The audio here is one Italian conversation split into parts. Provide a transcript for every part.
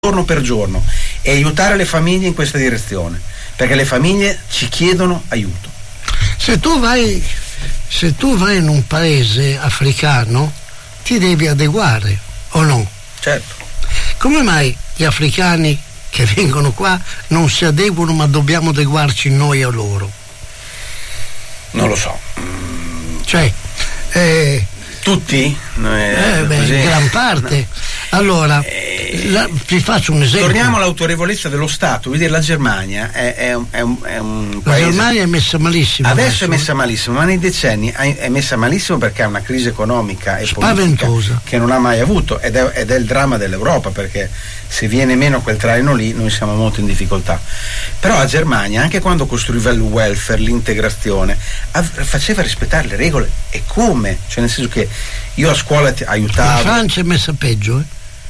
giorno per giorno e aiutare le famiglie in questa direzione, perché le famiglie ci chiedono aiuto. Se tu vai in un paese africano ti devi adeguare, o no? Certo. Come mai gli africani che vengono qua non si adeguano, ma dobbiamo adeguarci noi a loro? Non lo so. Cioè tutti? In gran parte. Allora, ti faccio un esempio. Torniamo all'autorevolezza dello Stato. Vuol dire, la Germania è un paese. La Germania è messa malissimo. Adesso è messa malissimo, ma nei decenni è messa malissimo perché ha una crisi economica e spaventosa politica che non ha mai avuto, ed è il dramma dell'Europa, perché se viene meno quel traino lì noi siamo molto in difficoltà. Però la Germania, anche quando costruiva il welfare, l'integrazione, faceva rispettare le regole. E come? Cioè, nel senso che io a scuola aiutavo. La Francia è messa peggio,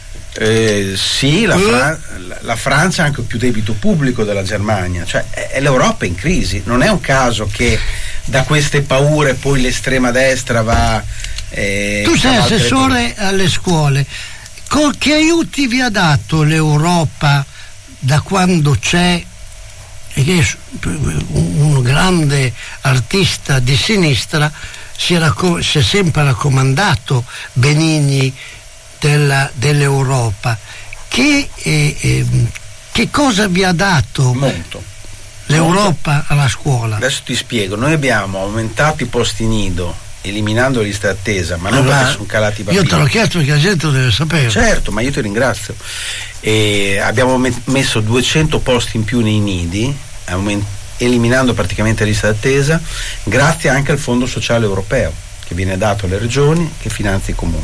sì, la Francia ha anche più debito pubblico della Germania, cioè è l'Europa in crisi. Non è un caso che da queste paure poi l'estrema destra va. Tu sei assessore alle scuole, che aiuti vi ha dato l'Europa da quando c'è, e che un grande artista di sinistra si è sempre raccomandato Benigni dell'Europa? Che cosa vi ha dato molto l'Europa alla scuola? Adesso ti spiego. Noi abbiamo aumentato i posti nido eliminando le liste d'attesa, ma non perché sono calati i bambini. Io te l'ho chiesto perché la gente lo deve sapere. Certo, ma io ti ringrazio. Abbiamo messo 200 posti in più nei nidi, eliminando praticamente la lista d'attesa, grazie anche al Fondo Sociale Europeo che viene dato alle regioni, che finanzia i comuni.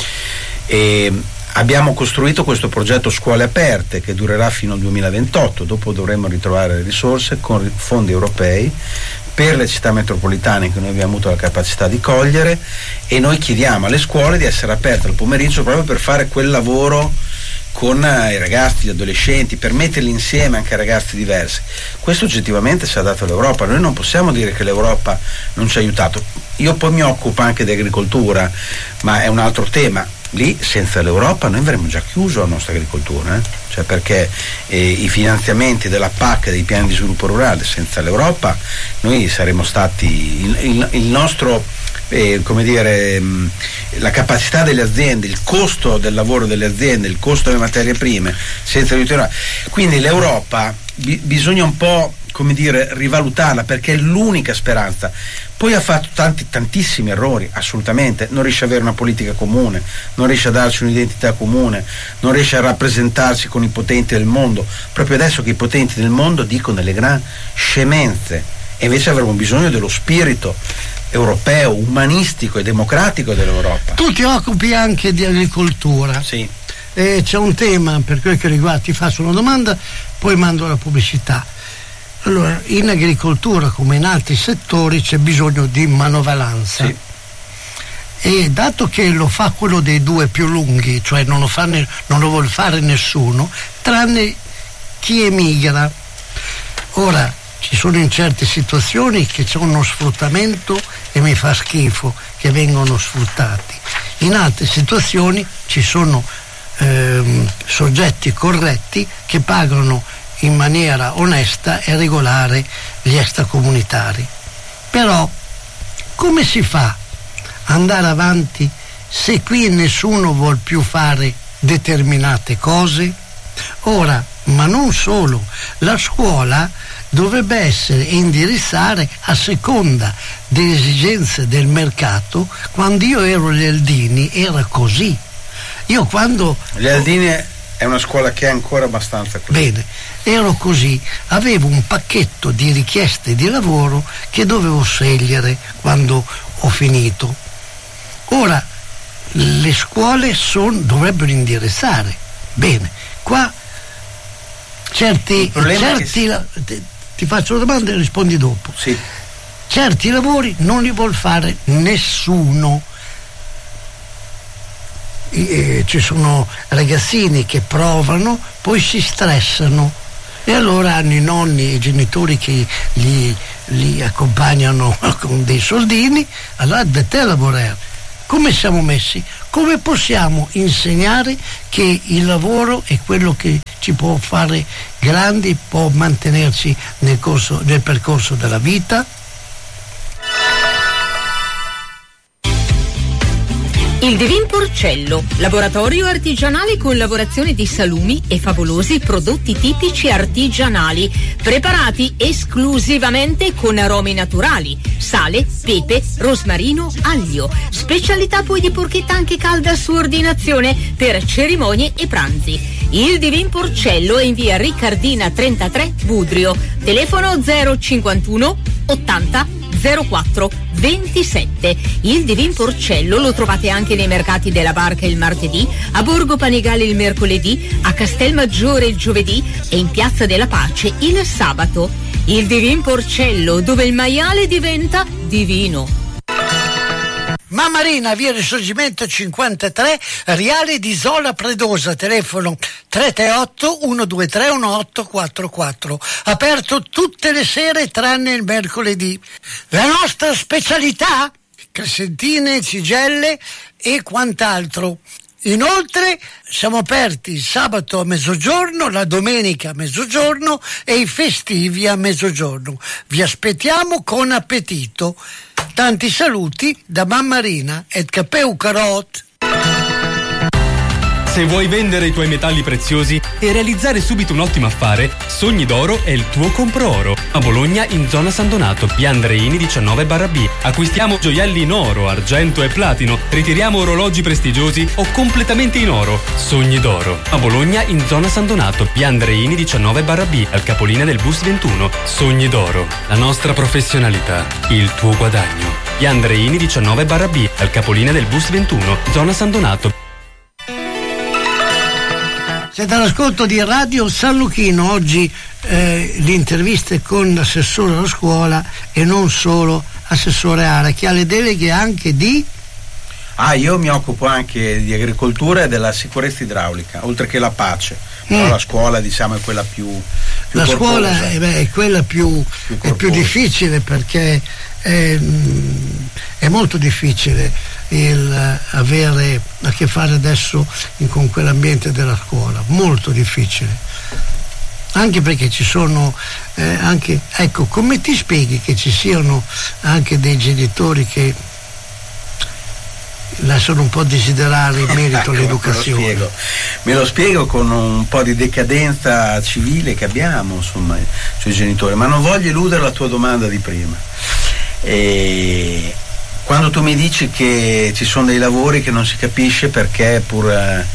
Abbiamo costruito questo progetto Scuole Aperte che durerà fino al 2028, dopo dovremo ritrovare le risorse con fondi europei per le città metropolitane che noi abbiamo avuto la capacità di cogliere, e noi chiediamo alle scuole di essere aperte al pomeriggio proprio per fare quel lavoro con i ragazzi, gli adolescenti, per metterli insieme anche a ragazzi diversi. Questo oggettivamente ci ha dato l'Europa. Noi non possiamo dire che l'Europa non ci ha aiutato. Io poi mi occupo anche di agricoltura, ma è un altro tema. Lì senza l'Europa noi avremmo già chiuso la nostra agricoltura, cioè perché i finanziamenti della PAC e dei piani di sviluppo rurale, senza l'Europa noi saremmo stati il nostro la capacità delle aziende, il costo del lavoro delle aziende, il costo delle materie prime, senza l'aiuto. Quindi l'Europa bisogna un po' rivalutarla, perché è l'unica speranza. Poi ha fatto tantissimi errori, assolutamente. Non riesce ad avere una politica comune, non riesce a darci un'identità comune, non riesce a rappresentarsi con i potenti del mondo, proprio adesso che i potenti del mondo dicono delle gran scemenze, e invece avremo bisogno dello spirito europeo, umanistico e democratico dell'Europa. Tu ti occupi anche di agricoltura. Sì. C'è un tema per quel che riguarda, ti faccio una domanda, poi mando la pubblicità. Allora, in agricoltura come in altri settori c'è bisogno di manovalanza. Sì. E dato che lo fa quello dei due più lunghi, cioè non lo vuol fare nessuno, tranne chi emigra. Ora, ci sono in certe situazioni che c'è uno sfruttamento e mi fa schifo che vengono sfruttati. In altre situazioni ci sono soggetti corretti che pagano in maniera onesta e regolare gli extracomunitari. Però come si fa ad andare avanti se qui nessuno vuol più fare determinate cose? Ora, ma non solo, la scuola dovrebbe essere e indirizzare a seconda delle esigenze del mercato. Quando io ero agli Aldini era così. Io quando gli Aldini è una scuola che è ancora abbastanza così. Bene, ero così, avevo un pacchetto di richieste di lavoro che dovevo scegliere quando ho finito. Ora le scuole dovrebbero indirizzare. Bene, qua ti faccio una domanda e rispondi dopo. Sì. Certi lavori non li vuol fare nessuno. Ci sono ragazzini che provano, poi si stressano e allora hanno i nonni e i genitori che li accompagnano con dei soldini, allora da te lavorare. come siamo messi, come possiamo insegnare che il lavoro è quello che ci può fare grandi, può mantenerci nel percorso della vita. Il Divin Porcello, laboratorio artigianale con lavorazione di salumi e favolosi prodotti tipici artigianali, preparati esclusivamente con aromi naturali, sale, pepe, rosmarino, aglio. Specialità poi di porchetta anche calda su ordinazione per cerimonie e pranzi. Il Divin Porcello è in via Riccardina 33, Budrio. Telefono 051 80 04 27. Il Divin Porcello lo trovate anche nei mercati della Barca il martedì, a Borgo Panigale il mercoledì, a Castelmaggiore il giovedì e in Piazza della Pace il sabato. Il Divin Porcello, dove il maiale diventa divino. Mammarina, via Risorgimento 53, Riale di Isola Predosa, telefono 338 123 1844, aperto tutte le sere tranne il mercoledì. La nostra specialità? Crescentine, cigelle e quant'altro. Inoltre siamo aperti il sabato a mezzogiorno, la domenica a mezzogiorno e i festivi a mezzogiorno. Vi aspettiamo con appetito. Tanti saluti da Mammarina et Capeu Carot. Se vuoi vendere i tuoi metalli preziosi e realizzare subito un ottimo affare, Sogni d'Oro è il tuo compro oro. A Bologna, in zona San Donato, via Andreini 19/B. Acquistiamo gioielli in oro, argento e platino. Ritiriamo orologi prestigiosi o completamente in oro. Sogni d'Oro. A Bologna, in zona San Donato, via Andreini 19/B, al capolinea del bus 21. Sogni d'Oro. La nostra professionalità, il tuo guadagno. Via Andreini 19/B, al capolinea del bus 21, zona San Donato. Siete all'ascolto di Radio San Luchino. Oggi le interviste con l'assessore alla scuola e non solo, assessore Ara, che ha le deleghe anche di... Io mi occupo anche di agricoltura e della sicurezza idraulica, oltre che la pace. Però la scuola, diciamo, è quella più la corposa. Scuola è quella più difficile, perché è molto difficile il avere a che fare adesso con quell'ambiente della scuola, molto difficile, anche perché ci sono ecco, come ti spieghi che ci siano anche dei genitori che lasciano un po' desiderare in merito all'educazione? Me lo spiego con un po' di decadenza civile che abbiamo, insomma, sui genitori, ma non voglio eludere la tua domanda di prima. Quando tu mi dici che ci sono dei lavori che non si capisce perché pur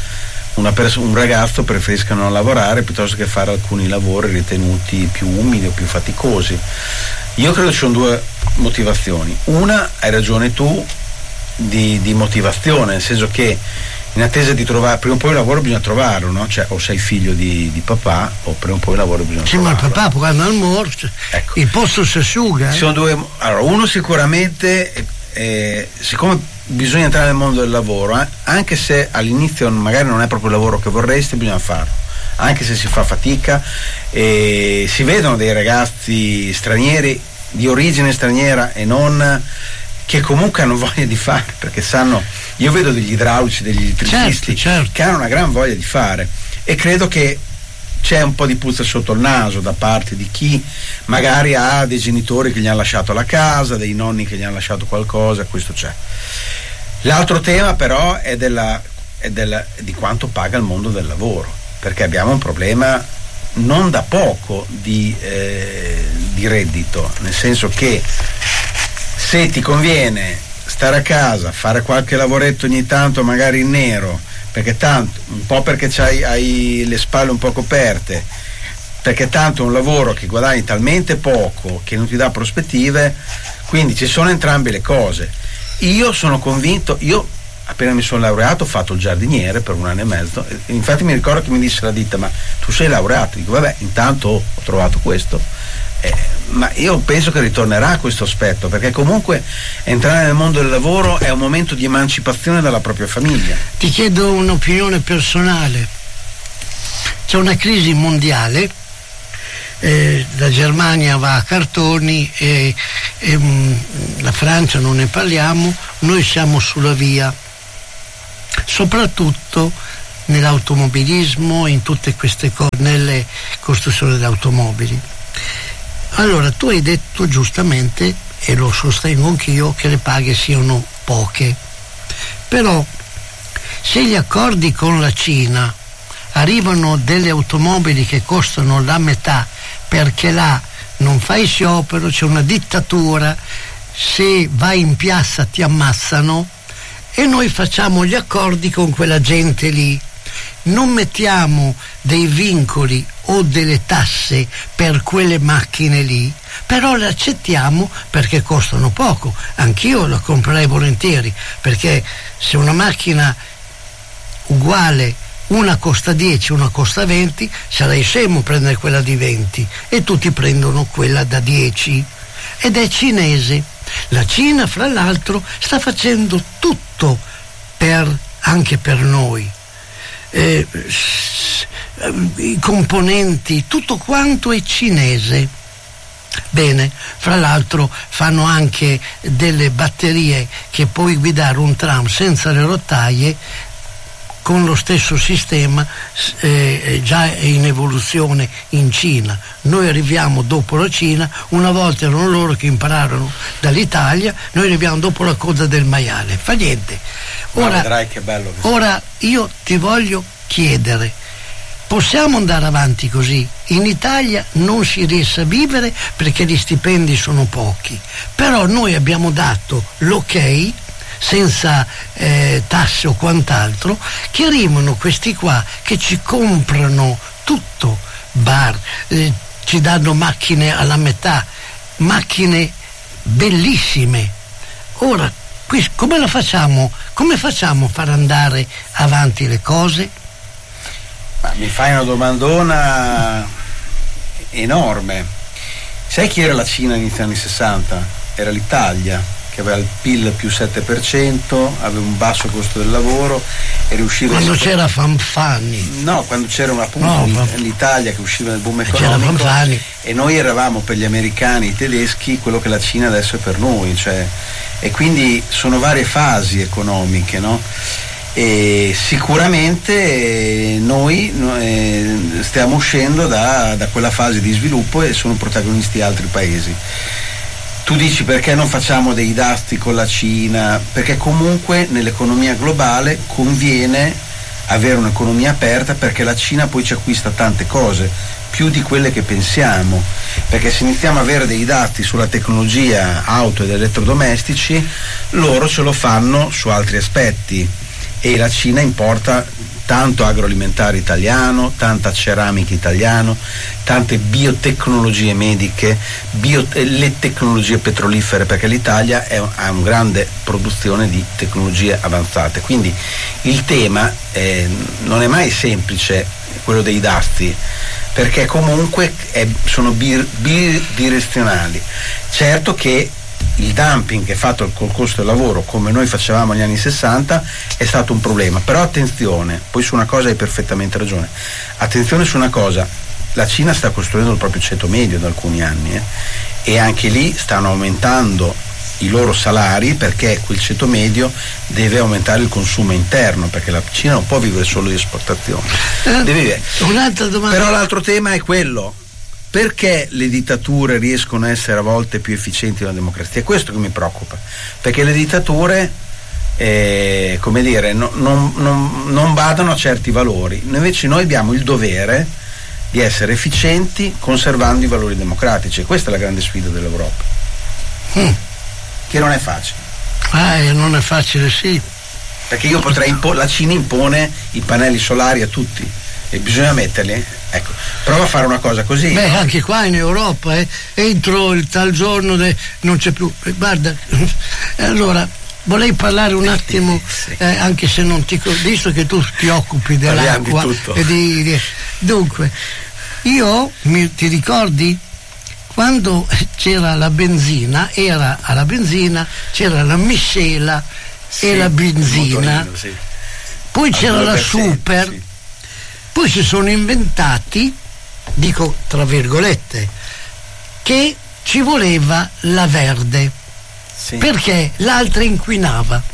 un ragazzo preferisca non lavorare piuttosto che fare alcuni lavori ritenuti più umili o più faticosi, io credo ci sono due motivazioni. Una, hai ragione tu, di motivazione, nel senso che in attesa di trovare, prima o poi un lavoro bisogna trovarlo, no? Cioè, o sei figlio di papà o prima o poi un lavoro bisogna trovarlo. Ma il papà quando al morto, ecco, il posto si asciuga. Sono due. Allora, uno sicuramente, siccome bisogna entrare nel mondo del lavoro, anche se all'inizio magari non è proprio il lavoro che vorresti, bisogna farlo, anche se si fa fatica, si vedono dei ragazzi stranieri, di origine straniera e non, che comunque hanno voglia di fare, perché sanno, io vedo degli idraulici, degli elettricisti, certo, che hanno una gran voglia di fare, e credo che c'è un po' di puzza sotto il naso da parte di chi magari ha dei genitori che gli hanno lasciato la casa, dei nonni che gli hanno lasciato qualcosa, questo c'è. L'altro tema però è di quanto paga il mondo del lavoro, perché abbiamo un problema non da poco di reddito, nel senso che se ti conviene stare a casa, fare qualche lavoretto ogni tanto magari in nero, perché tanto, un po' perché hai le spalle un po' coperte, perché tanto è un lavoro che guadagni talmente poco che non ti dà prospettive, quindi ci sono entrambe le cose. Io sono convinto, io appena mi sono laureato ho fatto il giardiniere per 1 anno e mezzo, infatti mi ricordo che mi disse la ditta: ma tu sei laureato? Dico vabbè, intanto ho trovato questo. Ma io penso che ritornerà questo aspetto, perché comunque entrare nel mondo del lavoro è un momento di emancipazione dalla propria famiglia. Ti chiedo un'opinione personale. C'è una crisi mondiale, la Germania va a cartoni e la Francia, non ne parliamo, noi siamo sulla via, soprattutto nell'automobilismo, in tutte queste cose, nelle costruzioni delle automobili. Allora, tu hai detto giustamente, e lo sostengo anch'io, che le paghe siano poche, però se gli accordi con la Cina arrivano delle automobili che costano la metà, perché là non fai sciopero, c'è una dittatura, se vai in piazza ti ammazzano, e noi facciamo gli accordi con quella gente lì, non mettiamo dei vincoli o delle tasse per quelle macchine lì, però le accettiamo perché costano poco. Anch'io la comprerei volentieri, perché se una macchina uguale, una costa 10, una costa 20, sarei scemo a prendere quella di 20 e tutti prendono quella da 10, ed è cinese. La Cina, fra l'altro, sta facendo tutto anche per noi, i componenti, tutto quanto è cinese. Bene, fra l'altro fanno anche delle batterie che puoi guidare un tram senza le rotaie con lo stesso sistema, già in evoluzione in Cina. Noi arriviamo dopo la Cina, una volta erano loro che impararono dall'Italia, noi arriviamo dopo la coda del maiale, fa niente. Ora, vedrai che bello che ora io ti voglio chiedere, possiamo andare avanti così? In Italia non si riesce a vivere perché gli stipendi sono pochi, però noi abbiamo dato l'ok, senza tasse o quant'altro, che arrivano questi qua che ci comprano tutto, bar, ci danno macchine alla metà, macchine bellissime. Ora, qui come la facciamo? Come facciamo a far andare avanti le cose? Ma mi fai una domandona enorme. Sai chi era la Cina inizio anni 60? Era l'Italia, che aveva il PIL più 7%, aveva un basso costo del lavoro e riusciva quando c'era Fanfani. No, quando c'era appunto l'Italia che usciva nel boom economico, e noi eravamo per gli americani, i tedeschi, quello che la Cina adesso è per noi, cioè, e quindi sono varie fasi economiche, no? E sicuramente noi stiamo uscendo da quella fase di sviluppo e sono protagonisti altri paesi. Tu dici perché non facciamo dei dazi con la Cina? Perché comunque nell'economia globale conviene avere un'economia aperta, perché la Cina poi ci acquista tante cose, più di quelle che pensiamo, perché se iniziamo a avere dei dazi sulla tecnologia auto ed elettrodomestici, loro ce lo fanno su altri aspetti, e la Cina importa tanto agroalimentare italiano, tanta ceramica italiano, tante biotecnologie mediche, le tecnologie petrolifere, perché l'Italia ha una grande produzione di tecnologie avanzate. Quindi il tema non è mai semplice, quello dei dazi, perché comunque sono bidirezionali. Certo che il dumping che è fatto col costo del lavoro, come noi facevamo negli anni 60, è stato un problema. Però attenzione, poi su una cosa hai perfettamente ragione, attenzione su una cosa: la Cina sta costruendo il proprio ceto medio da alcuni anni, e anche lì stanno aumentando i loro salari, perché quel ceto medio deve aumentare il consumo interno, perché la Cina non può vivere solo di esportazione, deve vivere. Un'altra domanda. Però l'altro tema è quello: perché le dittature riescono a essere a volte più efficienti della democrazia? È questo che mi preoccupa, perché le dittature come dire, non badano a certi valori. Invece noi abbiamo il dovere di essere efficienti conservando i valori democratici, e questa è la grande sfida dell'Europa, che non è facile. Non è facile, sì, perché io potrei la Cina impone i pannelli solari a tutti e bisogna metterli. Ecco, prova a fare una cosa così. Beh, no? Anche qua in Europa entro il tal giorno non c'è più. Guarda, allora vorrei parlare un attimo, sì. Anche se non visto che tu ti occupi dell'acqua e dunque, ti ricordi quando c'era la benzina, alla benzina c'era la miscela, sì, e la benzina, motorino, sì. Poi c'era la super, sì. Poi si sono inventati, dico tra virgolette, che ci voleva la verde. Sì. Perché l'altra inquinava.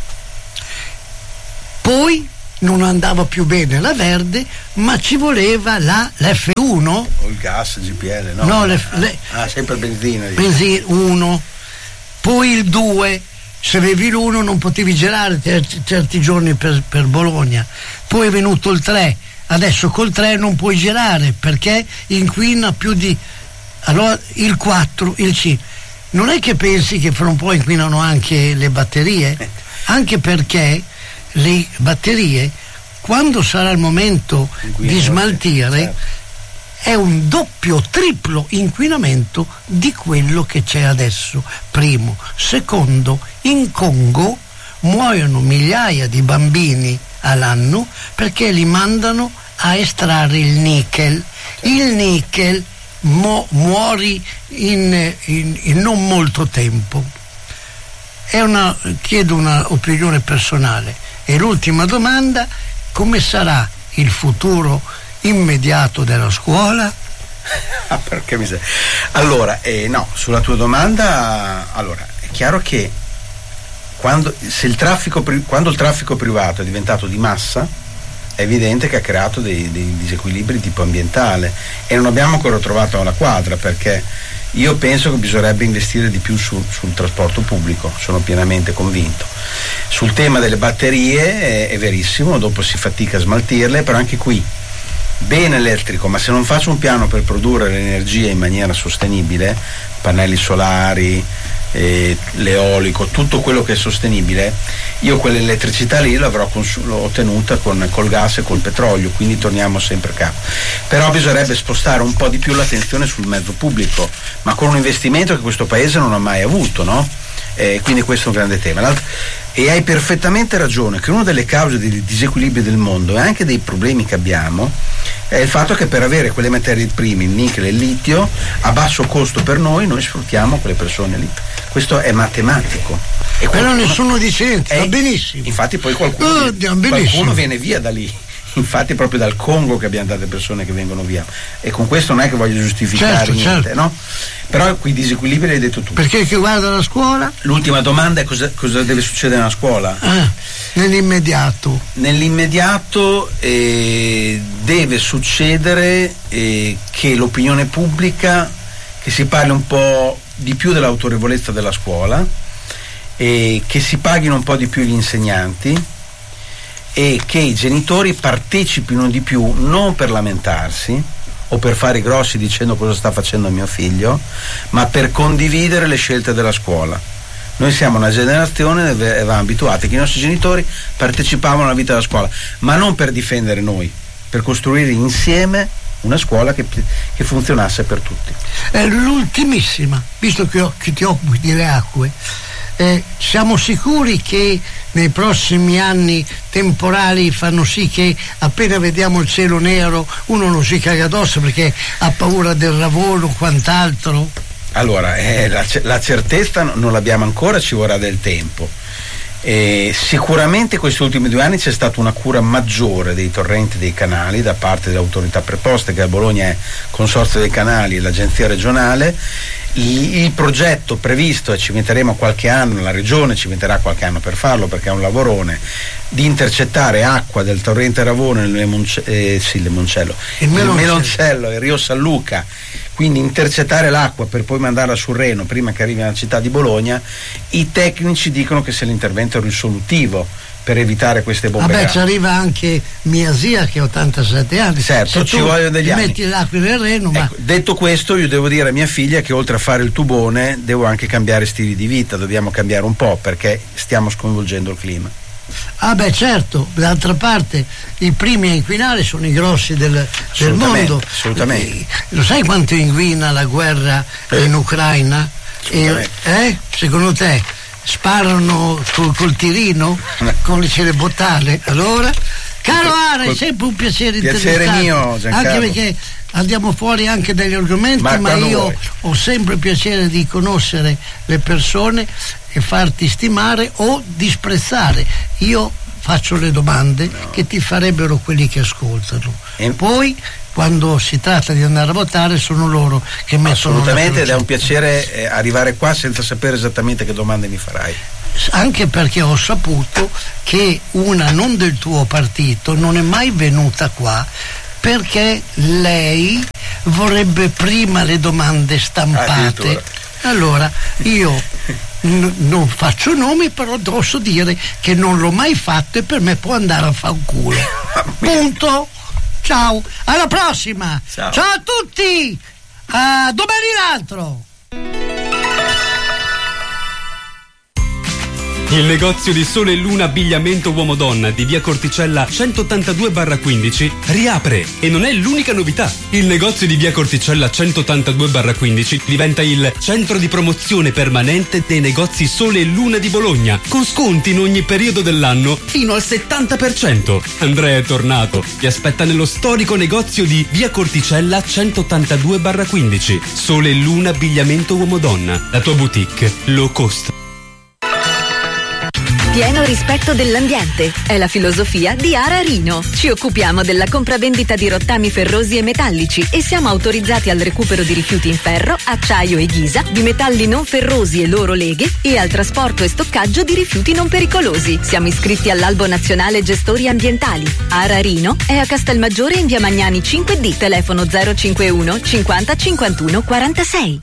Poi non andava più bene la verde, ma ci voleva l'F1 o il gas GPL, no? No, sempre benzina. Benzina 1, poi il 2, se avevi l'1 non potevi girare certi giorni per Bologna, poi è venuto il 3, adesso col 3 non puoi girare perché inquina più di, allora il 4, il 5. Non è che pensi che fra un po' inquinano anche le batterie? Anche perché le batterie, quando sarà il momento di smaltire, certo, è un doppio, triplo inquinamento di quello che c'è adesso. Primo. Secondo, in Congo muoiono migliaia di bambini all'anno perché li mandano a estrarre il nickel. Il nickel muori in non molto tempo. Chiedo un'opinione personale. E l'ultima domanda: come sarà il futuro immediato della scuola? Perché allora, no, sulla tua domanda, allora, è chiaro che quando il traffico privato è diventato di massa, è evidente che ha creato dei disequilibri tipo ambientale e non abbiamo ancora trovato la quadra, perché io penso che bisognerebbe investire di più sul trasporto pubblico, sono pienamente convinto. Sul tema delle batterie è verissimo, dopo si fatica a smaltirle, però anche qui bene elettrico, ma se non faccio un piano per produrre l'energia in maniera sostenibile, pannelli solari, l'eolico, tutto quello che è sostenibile, io quell'elettricità lì l'avrò ottenuta col gas e col petrolio, quindi torniamo sempre a capo. Però bisognerebbe spostare un po' di più l'attenzione sul mezzo pubblico, ma con un investimento che questo paese non ha mai avuto, no? Quindi questo è un grande tema. E hai perfettamente ragione che una delle cause dei disequilibri del mondo e anche dei problemi che abbiamo è il fatto che per avere quelle materie prime, il nickel e il litio, a basso costo per noi sfruttiamo quelle persone lì. Questo è matematico. Però nessuno dice niente, va benissimo. Infatti poi qualcuno viene via da lì. Infatti proprio dal Congo che abbiamo tante persone che vengono via, e con questo non è che voglio giustificare niente, certo. No? Però quei disequilibri hai detto tu. Perché che guarda la scuola? L'ultima domanda è cosa deve succedere nella scuola? Nell'immediato deve succedere che l'opinione pubblica, che si parli un po' di più dell'autorevolezza della scuola, che si paghino un po' di più gli insegnanti e che i genitori partecipino di più, non per lamentarsi o per fare i grossi dicendo cosa sta facendo mio figlio, ma per condividere le scelte della scuola. Noi siamo una generazione che avevamo abituati che i nostri genitori partecipavano alla vita della scuola, ma non per difendere noi, per costruire insieme una scuola che funzionasse per tutti. L'ultimissima, visto che ti occupi delle acque, siamo sicuri che nei prossimi anni temporali fanno sì che appena vediamo il cielo nero uno non si caga addosso perché ha paura del ravone o quant'altro? Allora, la certezza non l'abbiamo ancora, ci vorrà del tempo. Sicuramente questi ultimi 2 anni c'è stata una cura maggiore dei torrenti e dei canali da parte delle autorità preposte, che a Bologna è Consorzio dei Canali e l'Agenzia regionale. Il progetto previsto, e ci metteremo qualche anno, la regione ci metterà qualche anno per farlo perché è un lavorone, di intercettare acqua del torrente Ravone il Meloncello e il Rio San Luca, quindi intercettare l'acqua per poi mandarla sul Reno prima che arrivi alla città di Bologna. I tecnici dicono che se l'intervento è risolutivo per evitare queste bombe. Ci arriva anche mia zia che ha 87 anni. Certo, ci vogliono degli anni. Metti l'acqua nel Reno, ecco, detto questo, io devo dire a mia figlia che oltre a fare il tubone devo anche cambiare stili di vita, dobbiamo cambiare un po' perché stiamo sconvolgendo il clima. Certo, d'altra parte i primi a inquinare sono i grossi del mondo. Assolutamente. Lo sai quanto inquina la guerra in Ucraina? Secondo te sparano col tirino, con le cerebottale? Allora, caro Ara, è sempre un piacere mio, Giancarlo. Anche perché andiamo fuori anche dagli argomenti, ma io ho sempre il piacere di conoscere le persone e farti stimare o disprezzare. Io faccio le domande che ti farebbero quelli che ascoltano. E poi quando si tratta di andare a votare sono loro che mettono assolutamente, ed è un piacere arrivare qua senza sapere esattamente che domande mi farai. Anche perché ho saputo che una non del tuo partito non è mai venuta qua perché lei vorrebbe prima le domande stampate. Allora io non faccio nomi, però posso dire che non l'ho mai fatto e per me può andare a fanculo. Punto. Ciao, alla prossima. Ciao a tutti, a domani l'altro. Il negozio di Sole e Luna Abbigliamento Uomo-Donna di via Corticella 182/15 riapre e non è l'unica novità. Il negozio di via Corticella 182/15 diventa il centro di promozione permanente dei negozi Sole e Luna di Bologna, con sconti in ogni periodo dell'anno fino al 70%. Andrea è tornato, vi aspetta nello storico negozio di via Corticella 182/15. Sole e Luna Abbigliamento Uomo-Donna, la tua boutique low cost. Pieno rispetto dell'ambiente è la filosofia di Ara Rino. Ci occupiamo della compravendita di rottami ferrosi e metallici e siamo autorizzati al recupero di rifiuti in ferro, acciaio e ghisa, di metalli non ferrosi e loro leghe e al trasporto e stoccaggio di rifiuti non pericolosi. Siamo iscritti all'Albo Nazionale Gestori Ambientali. Ara Rino è a Castelmaggiore in via Magnani 5D, telefono 051 50 51 46.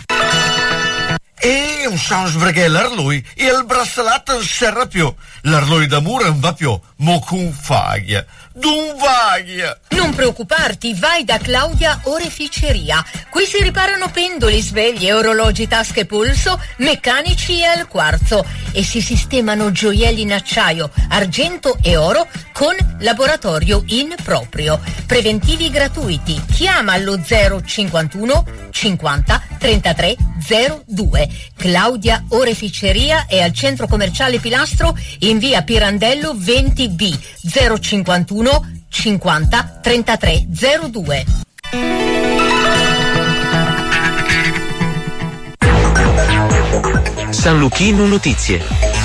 E un sans sbrighe l'Arlui e il braccialetto non serra più. L'Arlui d'amore non va più, mo con faglia. D'un vaglia. Non preoccuparti, vai da Claudia Oreficeria. Qui si riparano pendoli, sveglie, orologi, tasche, polso, meccanici e al quarzo e si sistemano gioielli in acciaio, argento e oro con laboratorio in proprio. Preventivi gratuiti. Chiama allo 051 50 33 02. Claudia Oreficeria è al centro commerciale Pilastro in via Pirandello 20B 051 50 33 02. San Luchino Notizie.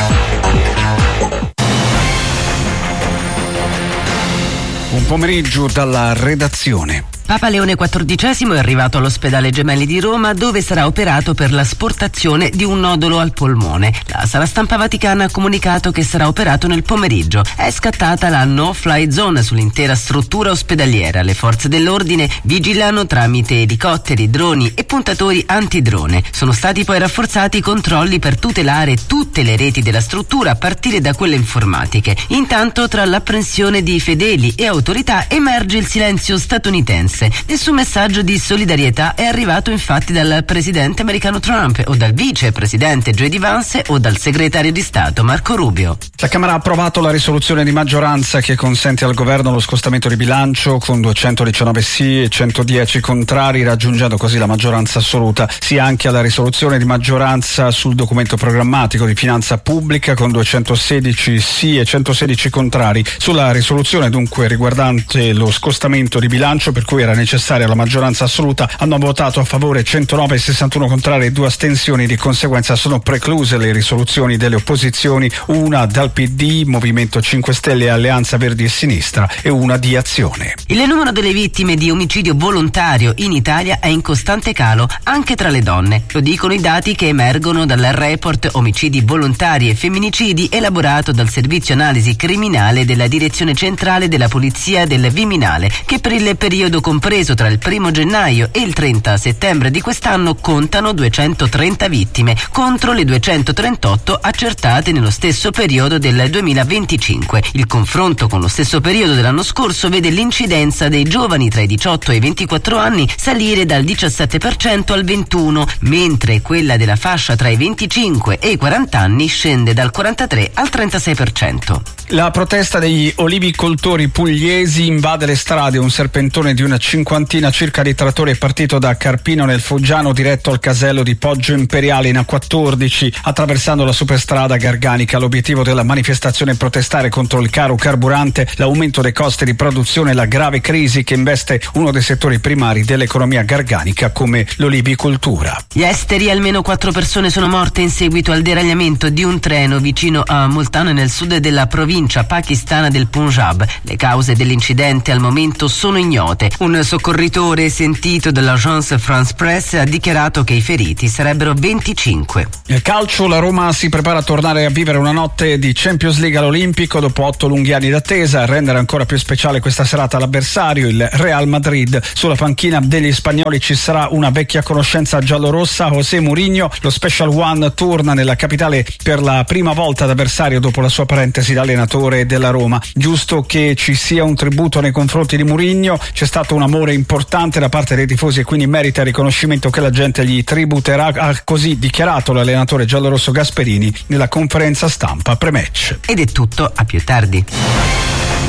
Un pomeriggio dalla redazione. Papa Leone XIV è arrivato all'ospedale Gemelli di Roma, dove sarà operato per l'asportazione di un nodolo al polmone. La sala stampa vaticana ha comunicato che sarà operato nel pomeriggio. È scattata la no-fly zone sull'intera struttura ospedaliera. Le forze dell'ordine vigilano tramite elicotteri, droni e puntatori antidrone. Sono stati poi rafforzati i controlli per tutelare tutte le reti della struttura, a partire da quelle informatiche. Intanto, tra l'apprensione di fedeli e autorità, emerge il silenzio statunitense. Nessun messaggio di solidarietà è arrivato infatti dal presidente americano Trump o dal vicepresidente J.D. Vance o dal segretario di Stato Marco Rubio. La Camera ha approvato la risoluzione di maggioranza che consente al governo lo scostamento di bilancio con 219 sì e 110 contrari, raggiungendo così la maggioranza assoluta. Sì anche alla risoluzione di maggioranza sul documento programmatico di finanza pubblica con 216 sì e 116 contrari. Sulla risoluzione dunque riguardante lo scostamento di bilancio, per cui era necessaria la maggioranza assoluta, hanno votato a favore 109 e 61 contrari e 2 astensioni. Di conseguenza sono precluse le risoluzioni delle opposizioni, una dal PD, Movimento 5 Stelle e Alleanza Verdi e Sinistra e una di Azione. Il numero delle vittime di omicidio volontario in Italia è in costante calo anche tra le donne. Lo dicono i dati che emergono dal report Omicidi volontari e femminicidi elaborato dal Servizio Analisi Criminale della Direzione Centrale della Polizia del Viminale, che per il periodo compreso tra il 1 gennaio e il 30 settembre di quest'anno contano 230 vittime contro le 238 accertate nello stesso periodo del 2025. Il confronto con lo stesso periodo dell'anno scorso vede l'incidenza dei giovani tra i 18 e i 24 anni salire dal 17% al 21%, mentre quella della fascia tra i 25 e i 40 anni scende dal 43 al 36%. La protesta degli olivicoltori pugliesi invade le strade. Un serpentone di una cinquantina circa di trattori è partito da Carpino nel Foggiano diretto al casello di Poggio Imperiale in A14, attraversando la superstrada Garganica. L'obiettivo della manifestazione è protestare contro il caro carburante, l'aumento dei costi di produzione e la grave crisi che investe uno dei settori primari dell'economia garganica come l'olivicoltura. Gli esteri, almeno 4 persone sono morte in seguito al deragliamento di un treno vicino a Multan nel sud della provincia pakistana del Punjab. Le cause dell'incidente al momento sono ignote. Un Un soccorritore sentito dall'Agence France Presse ha dichiarato che i feriti sarebbero 25. Nel calcio la Roma si prepara a tornare a vivere una notte di Champions League all'Olimpico dopo 8 lunghi anni d'attesa. A rendere ancora più speciale questa serata l'avversario, il Real Madrid. Sulla panchina degli spagnoli ci sarà una vecchia conoscenza giallorossa, José Mourinho. Lo Special One torna nella capitale per la prima volta ad avversario dopo la sua parentesi da allenatore della Roma. Giusto che ci sia un tributo nei confronti di Mourinho, c'è stato un amore importante da parte dei tifosi e quindi merita il riconoscimento che la gente gli tributerà, ha così dichiarato l'allenatore giallorosso Gasperini nella conferenza stampa pre-match. Ed è tutto, a più tardi.